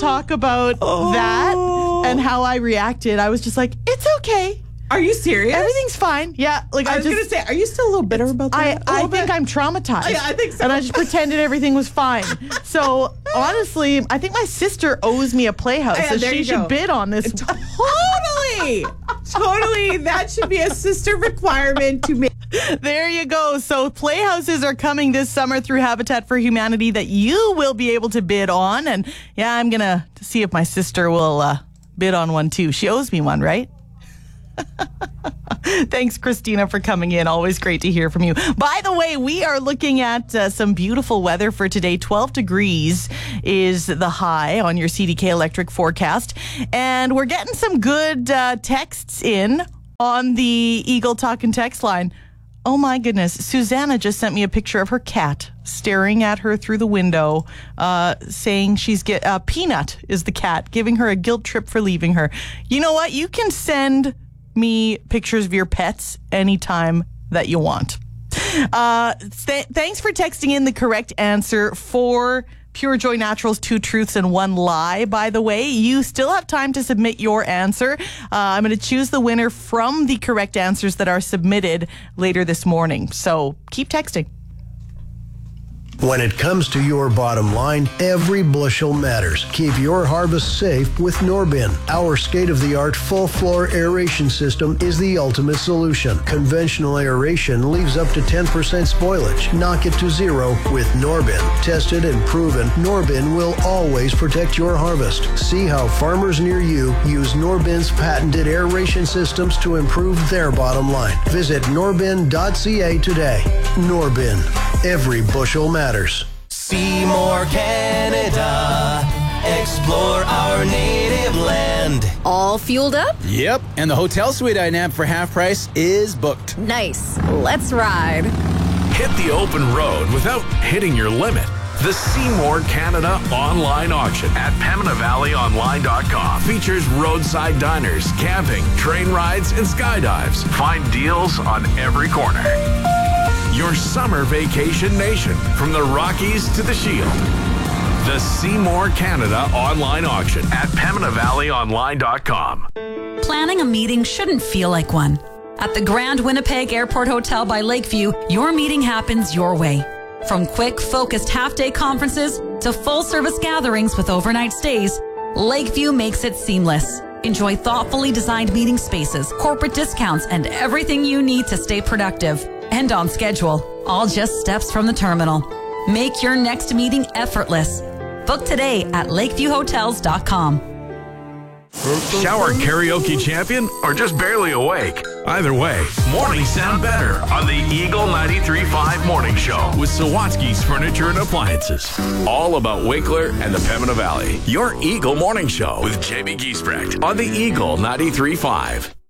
talk about that and how I reacted. I was just like, it's okay. Are you serious? Everything's fine. Yeah. Like I was going to say, are you still a little bitter about that? I think I'm traumatized. Yeah, I think so. And I just pretended everything was fine. So, honestly, I think my sister owes me a Playhouse. So she should bid on this. Totally. Totally. That should be a sister requirement to make. There you go. So Playhouses are coming this summer through Habitat for Humanity that you will be able to bid on. And yeah, I'm going to see if my sister will bid on one too. She owes me one, right? Thanks, Christina, for coming in. Always great to hear from you. By the way, we are looking at some beautiful weather for today. 12 degrees is the high on your CDK Electric forecast. And we're getting some good texts in on the Eagle Talk and Text line. Oh my goodness. Susanna just sent me a picture of her cat staring at her through the window, saying Peanut is the cat, giving her a guilt trip for leaving her. You know what? You can send me pictures of your pets anytime that you want. Thanks for texting in the correct answer for Pure Joy Naturals, 2 truths and 1 lie. By the way, you still have time to submit your answer. I'm going to choose the winner from the correct answers that are submitted later this morning. So keep texting. When it comes to your bottom line, every bushel matters. Keep your harvest safe with Norbin. Our state-of-the-art full-floor aeration system is the ultimate solution. Conventional aeration leaves up to 10% spoilage. Knock it to zero with Norbin. Tested and proven, Norbin will always protect your harvest. See how farmers near you use Norbin's patented aeration systems to improve their bottom line. Visit norbin.ca today. Norbin. Every bushel matters. Seymour, Canada. Explore our native land. All fueled up? Yep, and the hotel suite I nabbed for half price is booked. Nice. Let's ride. Hit the open road without hitting your limit. The Seymour Canada online auction at PembinaValleyOnline.com features roadside diners, camping, train rides, and skydives. Find deals on every corner. Your summer vacation nation, from the Rockies to the Shield. The Seymour Canada online auction at PembinaValleyOnline.com. Planning a meeting shouldn't feel like one. At the Grand Winnipeg Airport Hotel by Lakeview, your meeting happens your way. From quick, focused half-day conferences to full-service gatherings with overnight stays, Lakeview makes it seamless. Enjoy thoughtfully designed meeting spaces, corporate discounts, and everything you need to stay productive and on schedule, all just steps from the terminal. Make your next meeting effortless. Book today at lakeviewhotels.com. Shower karaoke champion or just barely awake? Either way, mornings sound better on the Eagle 93.5 Morning Show with Sawatsky's Furniture and Appliances. All about Winkler and the Pembina Valley. Your Eagle Morning Show with Jamie Giesbrecht on the Eagle 93.5.